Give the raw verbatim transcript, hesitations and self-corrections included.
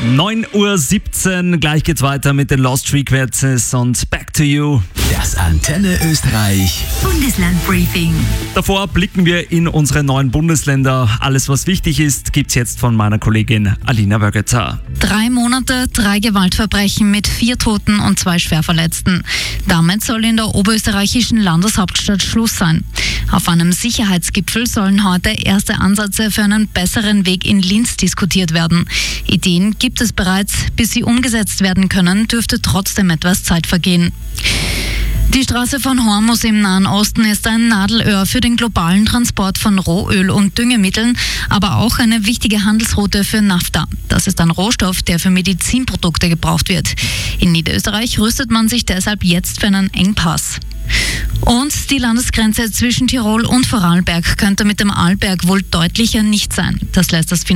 neun Uhr siebzehn, gleich geht's weiter mit den Lost Frequencies und Back to You. Das Antenne Österreich Bundesland-Briefing. Davor blicken wir in unsere neuen Bundesländer. Alles, was wichtig ist, gibt's jetzt von meiner Kollegin Alina Wögeter. Drei Monate, drei Gewaltverbrechen mit vier Toten und zwei Schwerverletzten. Damit soll in der oberösterreichischen Landeshauptstadt Schluss sein. Auf einem Sicherheitsgipfel sollen heute erste Ansätze für einen besseren Weg in Linz diskutiert werden. Ideen gibt es bereits. Bis sie umgesetzt werden können, dürfte trotzdem etwas Zeit vergehen. Die Straße von Hormuz im Nahen Osten ist ein Nadelöhr für den globalen Transport von Rohöl und Düngemitteln, aber auch eine wichtige Handelsroute für Nafta. Das ist ein Rohstoff, der für Medizinprodukte gebraucht wird. In Niederösterreich rüstet man sich deshalb jetzt für einen Engpass. Und die Landesgrenze zwischen Tirol und Vorarlberg könnte mit dem Arlberg wohl deutlicher nicht sein. Das lässt das